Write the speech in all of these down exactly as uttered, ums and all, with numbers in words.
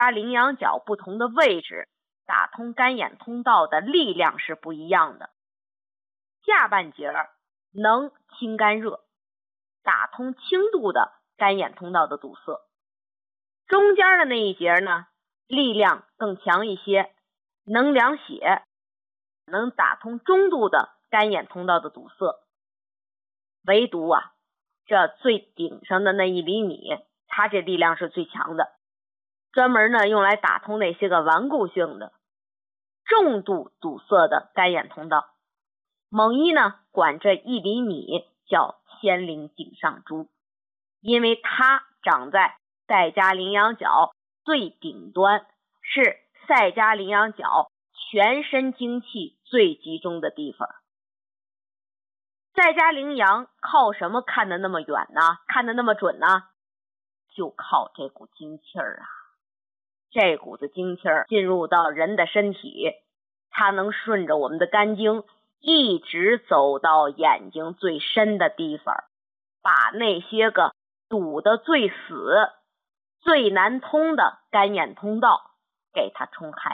羚羊角不同的位置打通干眼通道的力量是不一样的。下半截能清肝热，打通轻度的干眼通道的堵塞。中间的那一节呢，力量更强一些，能凉血，能打通中度的干眼通道的堵塞。唯独啊，这最顶上的那一厘米，它这力量是最强的，专门呢用来打通那些个顽固性的重度堵塞的干眼通道。蒙医呢管这一厘米叫先陵顶上珠，因为它长在赛迦羚羊角最顶端，是赛迦羚羊角全身精气最集中的地方。赛迦羚羊靠什么看得那么远呢？看得那么准呢？就靠这股精气儿啊！这股子精气儿进入到人的身体，它能顺着我们的肝经一直走到眼睛最深的地方，把那些个堵得最死、最难通的干眼通道给它冲开。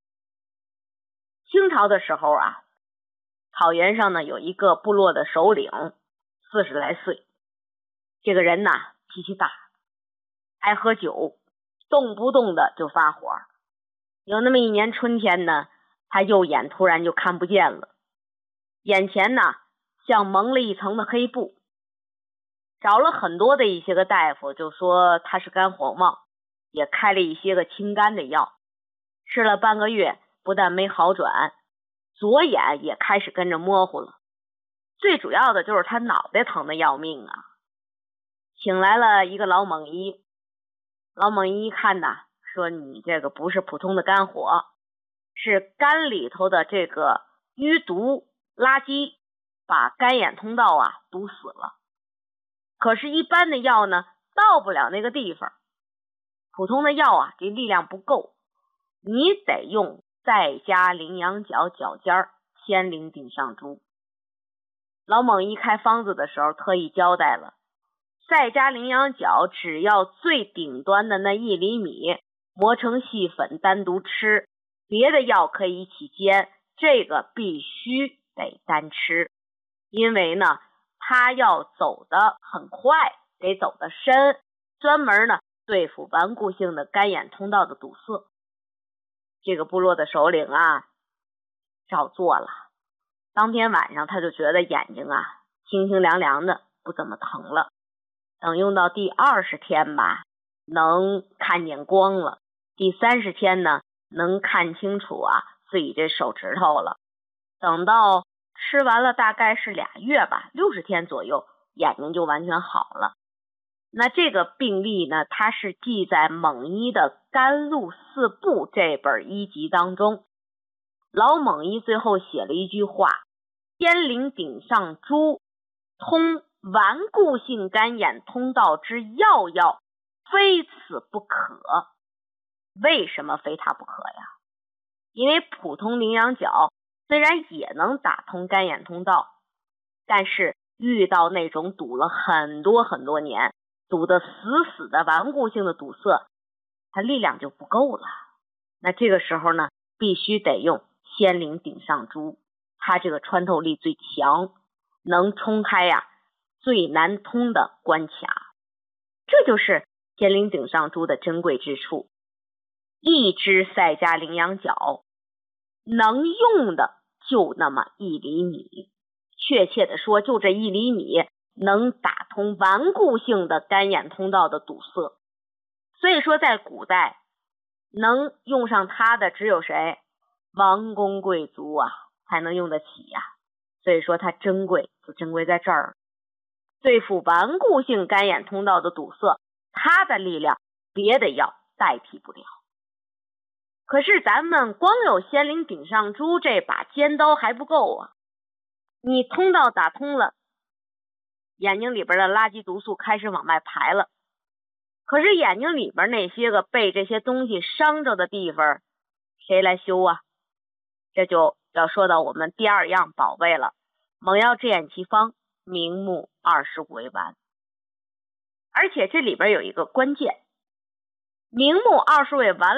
清朝的时候啊，草原上呢有一个部落的首领，四十来岁，这个人呢脾气大，爱喝酒，动不动的就发火。有那么一年春天呢，他右眼突然就看不见了，眼前呢像蒙了一层的黑布。找了很多的一些个大夫，就说他是肝火旺，也开了一些个清肝的药，吃了半个月不但没好转，左眼也开始跟着模糊了，最主要的就是他脑袋疼的要命啊。请来了一个老蒙医，老蒙医一看呐，说你这个不是普通的肝火，是肝里头的这个淤毒垃圾把肝眼通道啊堵死了。可是一般的药呢到不了那个地方，普通的药啊这力量不够，你得用赛迦羚羊角角尖先陵顶上珠。老蒙医开方子的时候特意交代了，赛迦羚羊角只要最顶端的那一厘米磨成细粉单独吃，别的药可以一起煎，这个必须得单吃。因为呢它要走得很快，得走得深，专门呢对付顽固性的干眼通道的堵塞。这个部落的首领啊照做了，当天晚上他就觉得眼睛啊清清凉凉的，不怎么疼了。等用到第二十天吧，能看见光了，第三十天呢能看清楚啊自己这手指头了。等到吃完了大概是俩月吧，六十天左右，眼睛就完全好了。那这个病例呢，它是记在蒙医的《甘露四部》这本医集当中。老蒙医最后写了一句话：先陵顶上珠，通顽固性干眼通道之要药，非此不可。为什么非它不可呀？因为普通羚羊角虽然也能打通干眼通道，但是遇到那种堵了很多很多年，堵得死死的顽固性的堵塞，它力量就不够了。那这个时候呢，必须得用先陵顶上珠，它这个穿透力最强，能冲开呀、啊、最难通的关卡。这就是先陵顶上珠的珍贵之处。一只赛迦羚羊角能用的就那么一厘米，确切的说就这一厘米能打通顽固性的干眼通道的堵塞。所以说在古代能用上它的只有谁？王公贵族啊才能用得起呀、啊。所以说它珍贵就珍贵在这儿，对付顽固性干眼通道的堵塞，它的力量别的药代替不了。可是咱们光有先陵顶上珠这把尖刀还不够啊！你通道打通了，眼睛里边的垃圾毒素开始往外排了，可是眼睛里边那些个被这些东西伤着的地方，谁来修啊？这就要说到我们第二样宝贝了，猛药治眼奇方，明目二十五味丸。而且这里边有一个关键，明目二十味丸